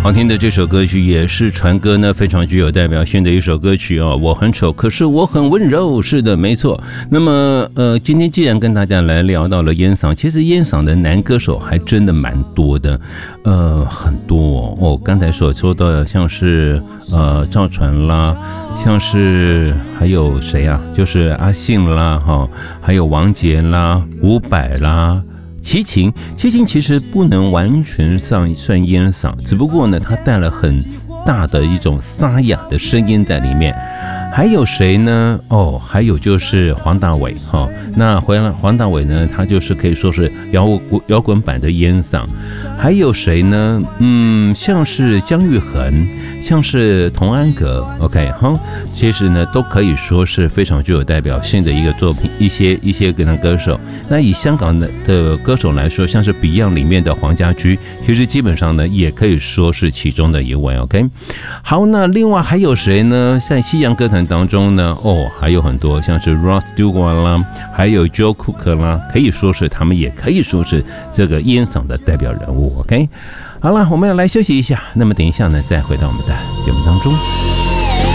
好听的这首歌曲也是传歌呢非常具有代表性的一首歌曲哦。我很丑，可是我很温柔，是的，没错。那么今天既然跟大家来聊到了烟嗓，其实烟嗓的男歌手还真的蛮多的，很多哦。刚才所说的像是赵传啦，像是还有谁啊？就是阿信啦，还有王杰啦、伍佰啦。齐秦其实不能完全算烟嗓，只不过呢，他带了很大的一种沙哑的声音在里面。还有谁呢？还有就是黄大炜哈。那黄大炜呢，他就是可以说是摇滚版的烟嗓。还有谁呢？像是姜育恒，像是童安格 ，OK 哈，其实呢都可以说是非常具有代表性的一个作品，一些歌手。那以香港的歌手来说，像是 Beyond 里面的黄家驹，其实基本上呢也可以说是其中的一位 ，OK。好，那另外还有谁呢？在西洋歌坛当中呢，还有很多，像是 Rod Stewart 啦，还有 Joe Cocker 啦，可以说是他们也可以说是这个烟嗓的代表人物 ，OK。好了，我们要来休息一下，那么等一下呢，再回到我们的节目当中。